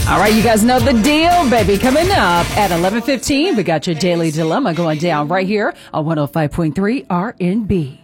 All right, you guys know the deal, baby. Coming up at 11:15, we got your Daily Dilemma going down right here on 105.3 R&B.